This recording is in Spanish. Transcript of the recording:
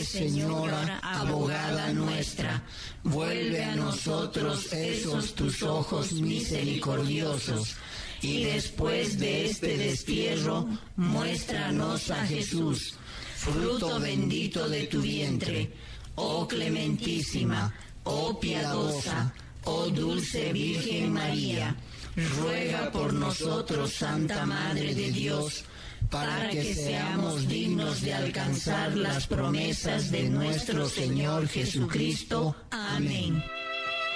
Señora, abogada nuestra, vuelve a nosotros esos tus ojos misericordiosos, y después de este destierro, muéstranos a Jesús, fruto bendito de tu vientre. Oh clementísima, oh piadosa, oh dulce Virgen María, ruega por nosotros, Santa Madre de Dios, para que seamos dignos de alcanzar las promesas de nuestro Señor Jesucristo. Amén.